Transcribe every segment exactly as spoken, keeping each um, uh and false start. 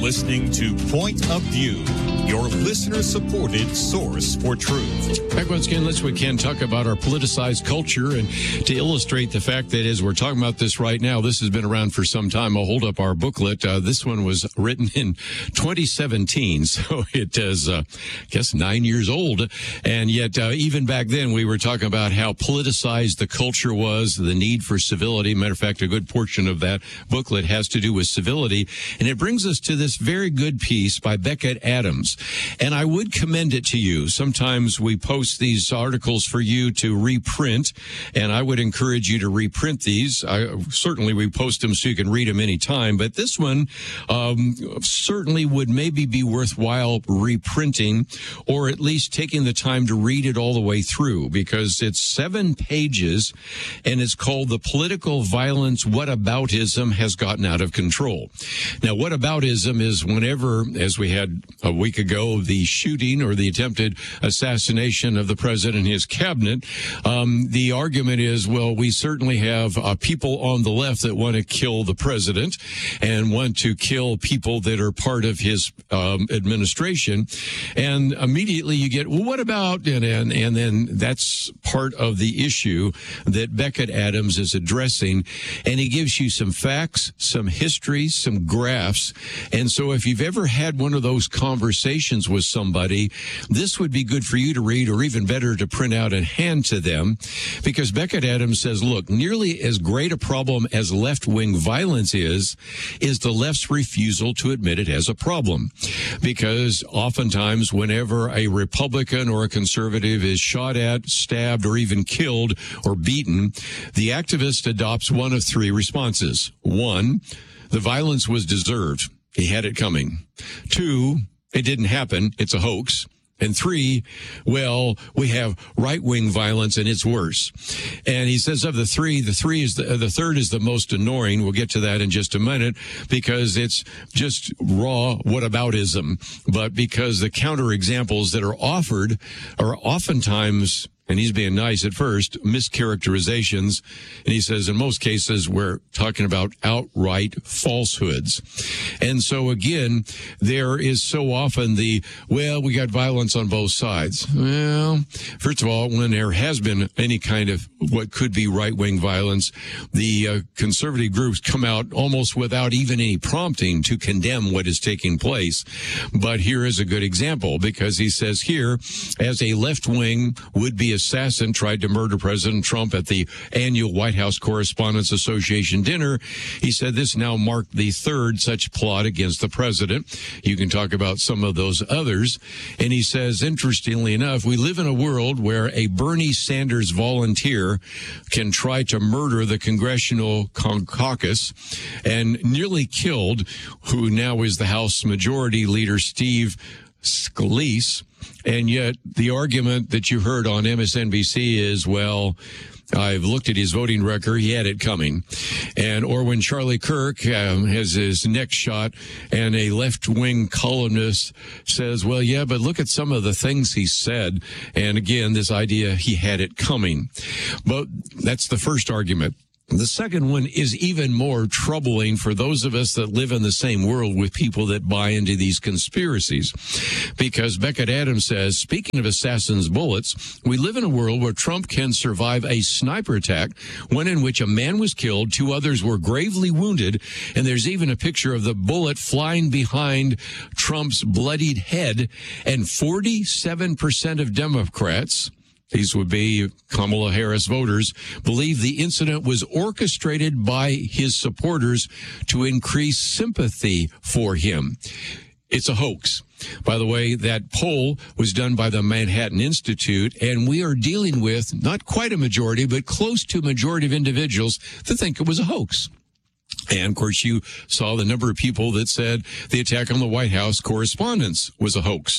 listening to Point of View, your listener-supported source for truth. Back once again, let's we can talk about our politicized culture, and to illustrate the fact that as we're talking about this right now, this has been around for some time. I'll hold up our booklet. Uh, this one was written in twenty seventeen, so it is, uh, I guess, nine years old. And yet, uh, even back then, we were talking about how politicized the culture was, the need for civility. Matter of fact, a good portion of that booklet has to do with civility. And it brings us to this very good piece by Becket Adams. And I would commend it to you. Sometimes we post these articles for you to reprint, and I would encourage you to reprint these. I, certainly we post them so you can read them anytime, but this one um, certainly would maybe be worthwhile reprinting, or at least taking the time to read it all the way through, because it's seven pages, and it's called The Political Violence Whataboutism Has Gotten Out of Control. Now, whataboutism is whenever, as we had a week ago, the shooting or the attempted assassination of the president and his cabinet, um, the argument is, well, we certainly have uh, people on the left that want to kill the president and want to kill people that are part of his um, administration. And immediately you get, well, what about, and, and, and then that's part of the issue that Becket Adams is addressing. And he gives you some facts, some history, some graphs. And so if you've ever had one of those conversations with somebody, this would be good for you to read, or even better to print out and hand to them, because Becket Adams says, look, nearly as great a problem as left-wing violence is, is the left's refusal to admit it as a problem. Because oftentimes whenever a Republican or a conservative is shot at, stabbed, or even killed or beaten, the activist adopts one of three responses. One, the violence was deserved. He had it coming. Two, it didn't happen. It's a hoax. And three, well, we have right-wing violence and it's worse. And he says of the three, the three is the, the third is the most annoying. We'll get to that in just a minute, because it's just raw whataboutism. But because the counter examples that are offered are oftentimes, and he's being nice at first, mischaracterizations. And he says in most cases, we're talking about outright falsehoods. And so again, there is so often the, well, we got violence on both sides. Well, first of all, when there has been any kind of what could be right-wing violence, the uh, conservative groups come out almost without even any prompting to condemn what is taking place. But here is a good example, because he says here, as a left-wing would-be assassin tried to murder President Trump at the annual White House Correspondents Association dinner, he said this now marked the third such plot against the president. You can talk about some of those others. And he says, interestingly enough, we live in a world where a Bernie Sanders volunteer can try to murder the congressional caucus and nearly killed, who now is the House Majority Leader Steve Scalise. And yet the argument that you heard on M S N B C is, well, I've looked at his voting record. He had it coming. And, or when Charlie Kirk um, has his neck shot and a left-wing columnist says, well, yeah, but look at some of the things he said. And again, this idea he had it coming. But that's the first argument. The second one is even more troubling for those of us that live in the same world with people that buy into these conspiracies. Because Becket Adams says, speaking of assassins' bullets, we live in a world where Trump can survive a sniper attack, one in which a man was killed, two others were gravely wounded, and there's even a picture of the bullet flying behind Trump's bloodied head, and forty-seven percent of Democrats, these would be Kamala Harris voters, believe the incident was orchestrated by his supporters to increase sympathy for him. It's a hoax. By the way, that poll was done by the Manhattan Institute, and we are dealing with not quite a majority, but close to a majority of individuals that think it was a hoax. And, of course, you saw the number of people that said the attack on the White House correspondents was a hoax.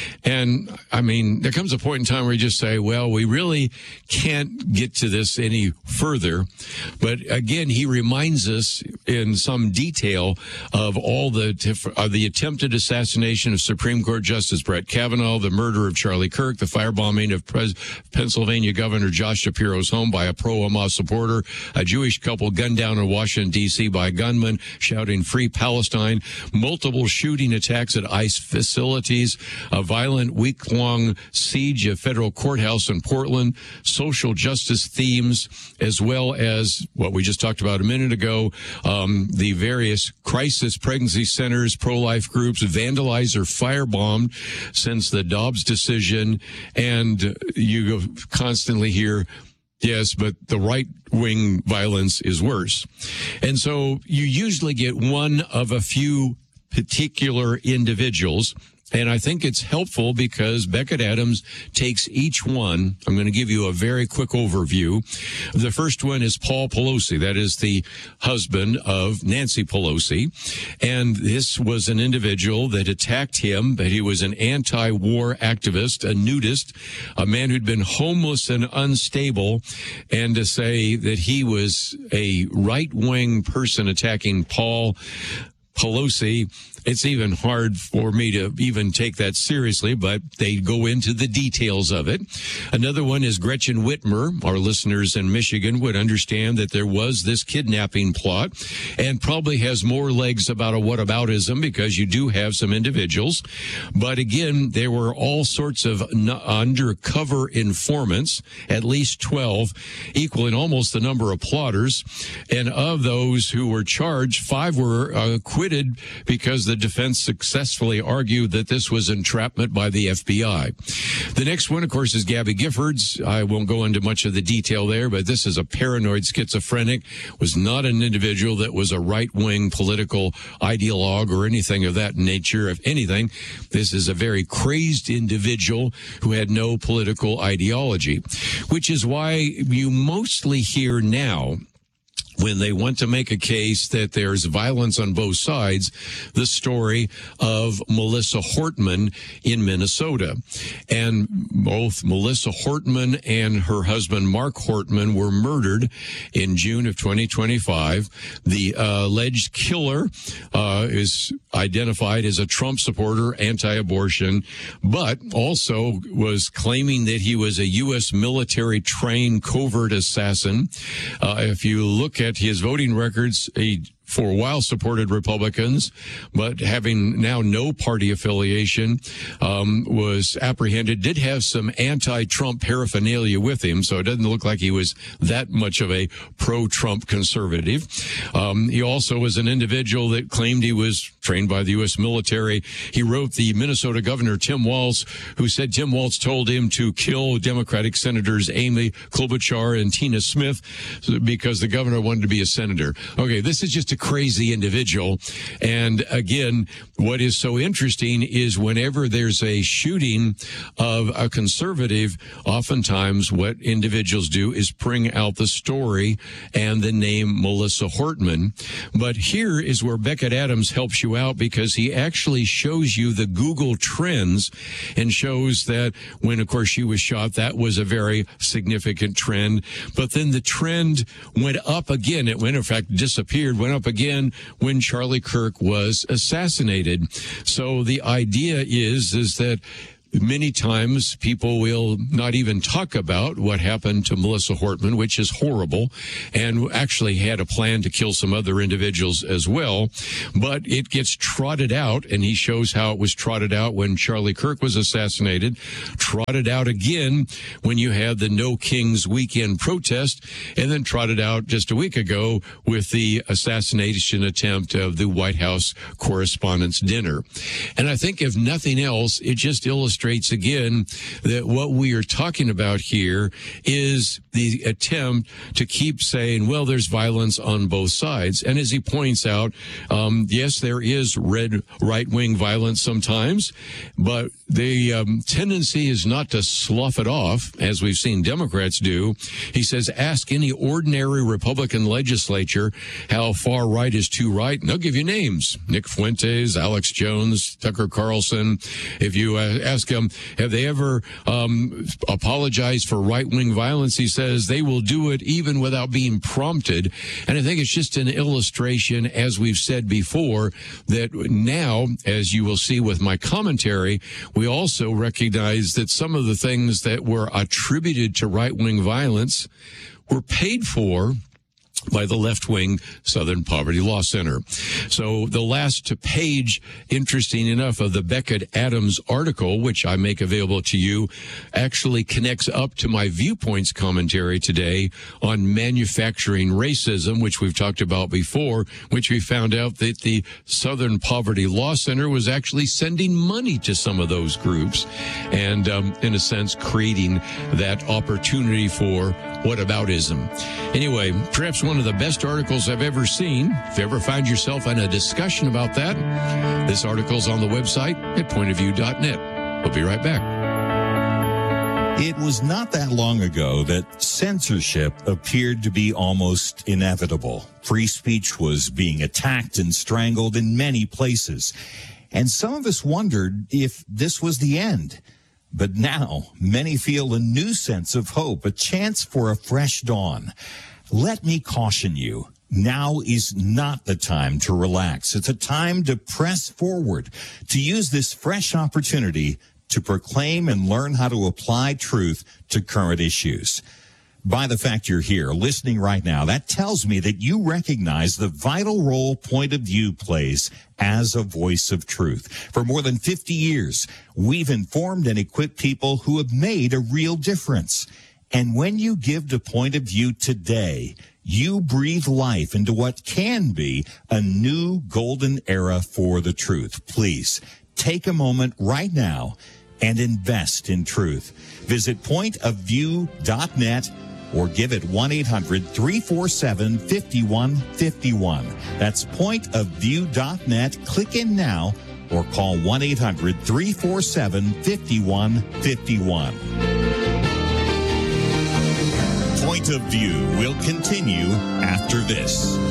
And, I mean, there comes a point in time where you just say, well, we really can't get to this any further. But, again, he reminds us in some detail of all the of the attempted assassination of Supreme Court Justice Brett Kavanaugh, the murder of Charlie Kirk, the firebombing of Pres- Pennsylvania Governor Josh Shapiro's home by a pro-Hamas supporter, a Jewish couple gunned down in Washington, D C by gunmen shouting "Free Palestine," multiple shooting attacks at ICE facilities, a violent week-long siege of federal courthouse in Portland, social justice themes, as well as what we just talked about a minute ago, um, the various crisis pregnancy centers, pro-life groups vandalized or firebombed since the Dobbs decision, and you constantly hear, yes, but the right-wing violence is worse. And so you usually get one of a few particular individuals. And I think it's helpful because Becket Adams takes each one. I'm going to give you a very quick overview. The first one is Paul Pelosi. That is the husband of Nancy Pelosi. And this was an individual that attacked him, but he was an anti-war activist, a nudist, a man who'd been homeless and unstable. And to say that he was a right-wing person attacking Paul Pelosi, it's even hard for me to even take that seriously, but they go into the details of it. Another one is Gretchen Whitmer. Our listeners in Michigan would understand that there was this kidnapping plot and probably has more legs about a whataboutism because you do have some individuals. But again, there were all sorts of undercover informants, at least twelve, equaling almost the number of plotters. And of those who were charged, five were acquitted because the defense successfully argued that this was entrapment by the F B I. The next one, of course, is Gabby Giffords. I won't go into much of the detail there, but this is a paranoid schizophrenic, was not an individual that was a right-wing political ideologue or anything of that nature. If anything, this is a very crazed individual who had no political ideology, which is why you mostly hear now, when they want to make a case that there's violence on both sides, the story of Melissa Hortman in Minnesota. And both Melissa Hortman and her husband, Mark Hortman, were murdered in June of twenty twenty-five. The uh, alleged killer uh, is identified as a Trump supporter, anti-abortion, but also was claiming that he was a U S military-trained covert assassin. Uh, if you look at his voting records, he for a while supported Republicans, but having now no party affiliation, um, was apprehended, did have some anti-Trump paraphernalia with him, so it doesn't look like he was that much of a pro-Trump conservative. Um, he also was an individual that claimed he was trained by the U S military. He wrote the Minnesota governor, Tim Walz, who said Tim Walz told him to kill Democratic Senators Amy Klobuchar and Tina Smith because the governor wanted to be a senator. Okay, this is just a crazy individual. And again, what is so interesting is whenever there's a shooting of a conservative, oftentimes what individuals do is bring out the story and the name Melissa Hortman. But here is where Becket Adams helps you out, because he actually shows you the Google trends and shows that when, of course, she was shot, that was a very significant trend. But then the trend went up again. It went, in fact, disappeared, went up again when Charlie Kirk was assassinated. So the idea is, is that many times people will not even talk about what happened to Melissa Hortman, which is horrible, and actually had a plan to kill some other individuals as well. But it gets trotted out, and he shows how it was trotted out when Charlie Kirk was assassinated, trotted out again when you had the No Kings weekend protest, and then trotted out just a week ago with the assassination attempt of the White House Correspondents' Dinner. And I think if nothing else, it just illustrates again that what we are talking about here is the attempt to keep saying, well, there's violence on both sides. And as he points out, um, yes, there is red right-wing violence sometimes, but the um, tendency is not to slough it off, as we've seen Democrats do. He says, ask any ordinary Republican legislature how far right is too right, and they'll give you names. Nick Fuentes, Alex Jones, Tucker Carlson. If you uh, ask them, have they ever um, apologized for right-wing violence? He says they will do it even without being prompted. And I think it's just an illustration, as we've said before, that now, as you will see with my commentary, we also recognize that some of the things that were attributed to right-wing violence were paid for by the left-wing Southern Poverty Law Center. So the last page, interesting enough, of the Beckett Adams article, which I make available to you, actually connects up to my Viewpoints commentary today on manufacturing racism, which we've talked about before, which we found out that the Southern Poverty Law Center was actually sending money to some of those groups and, um, in a sense, creating that opportunity for whataboutism. Anyway, perhaps one of the best articles I've ever seen. If you ever find yourself in a discussion about that, this article's on the website at point of view dot net. We'll be right back. It was not that long ago that censorship appeared to be almost inevitable. Free speech was being attacked and strangled in many places. And some of us wondered if this was the end. But now, many feel a new sense of hope, a chance for a fresh dawn. Let me caution you, now is not the time to relax. It's a time to press forward, to use this fresh opportunity to proclaim and learn how to apply truth to current issues. By the fact you're here, listening right now, that tells me that you recognize the vital role Point of View plays as a voice of truth. For more than fifty years, we've informed and equipped people who have made a real difference. And when you give to Point of View today, you breathe life into what can be a new golden era for the truth. Please take a moment right now and invest in truth. Visit point of view dot net or give it one eight hundred three four seven five one five one. That's point of view dot net. Click in now or call one eight hundred three four seven five one five one. Point of View will continue after this.